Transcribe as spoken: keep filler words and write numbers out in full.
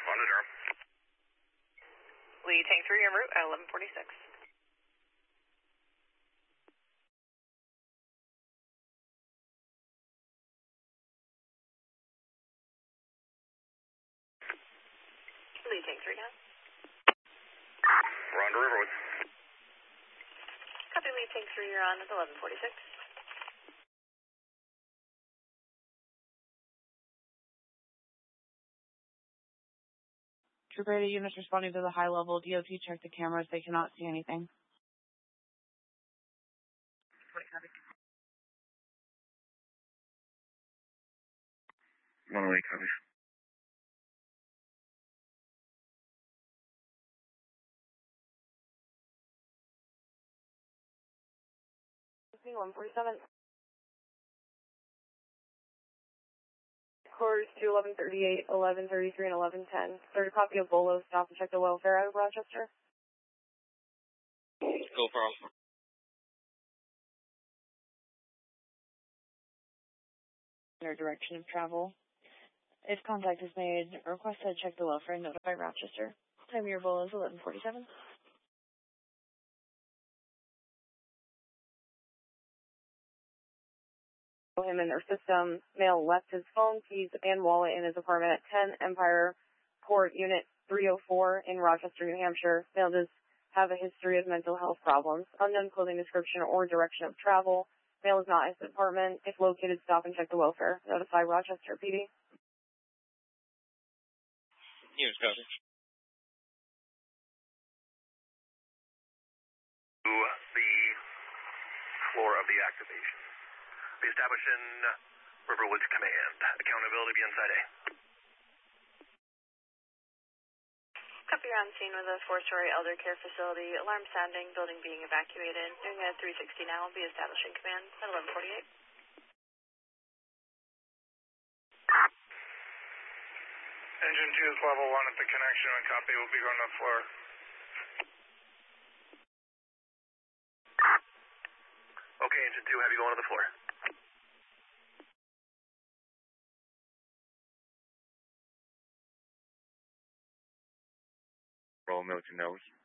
On to Durham. Lee, tank three, en route at eleven forty-six. Lee, tank three now. We're on to Riverwoods. Copy, Lee, tank three, you're on at eleven forty-six. Trooper eighty units responding to the high level. D O T check the cameras. They cannot see anything. One away, copy. one forty-seven. Course to eleven thirty-eight, eleven thirty-three, and eleven ten. Third copy of Bolo. Stop and check the welfare out of Rochester. Go for all. Their direction of travel. If contact is made, request to check the welfare and notify Rochester. Time of your Bolo is eleven forty-seven. Him in their system. Male left his phone, keys, and wallet in his apartment at ten Empire Court, Unit three oh four in Rochester, New Hampshire. Male does have a history of mental health problems. Unknown clothing description or direction of travel. Male is not at his apartment. If located, stop and check the welfare. Notify Rochester P D. Units, copy. To the floor of the activation. Be established in Riverwoods Command. Accountability be inside A. Copy, you're on scene with a four-story elder care facility. Alarm sounding, building being evacuated. Doing a three sixty now. Be establishing command at eleven forty-eight. Engine two is level one at the connection. And copy will be going to the floor. Okay, engine two, have you going to the floor? Roll military nose.